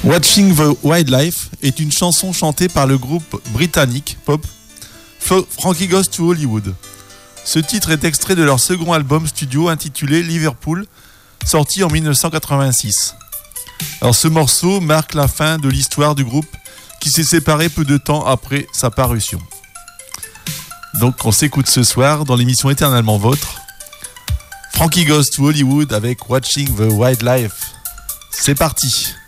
Watching the Wildlife est une chanson chantée par le groupe britannique pop Frankie Goes to Hollywood. Ce titre est extrait de leur second album studio intitulé Liverpool, sorti en 1986. Alors ce morceau marque la fin de l'histoire du groupe qui s'est séparé peu de temps après sa parution. Donc on s'écoute ce soir dans l'émission Éternellement Vôtre. Frankie Goes to Hollywood avec Watching the Wildlife. C'est parti!